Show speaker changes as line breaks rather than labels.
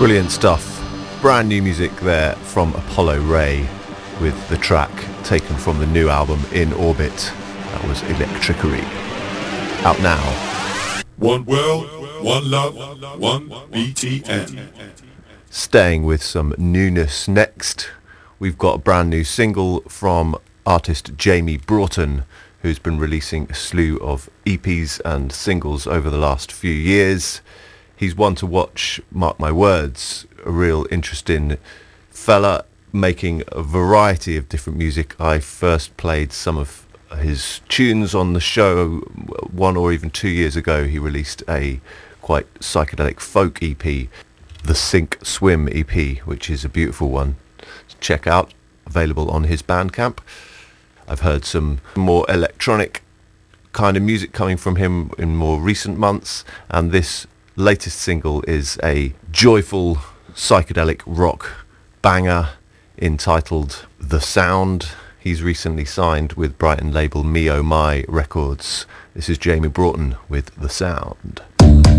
Brilliant stuff. Brand new music there from Apollo Ray with the track taken from the new album In Orbit. That was Electricery. Out now.
One world, one love, one BTN.
Staying with some newness next, we've got a brand new single from artist Jamie Broughton, who's been releasing a slew of EPs and singles over the last few years. He's one to watch, mark my words, a real interesting fella making a variety of different music. I first played some of his tunes on the show 1 or even 2 years ago. He released a quite psychedelic folk EP, the Sink Swim EP, which is a beautiful one to check out, available on his Bandcamp. I've heard some more electronic kind of music coming from him in more recent months, and this latest single is a joyful psychedelic rock banger entitled The Sound. He's recently signed with Brighton label Me Oh My Records. This is Jamie Broughton with The Sound.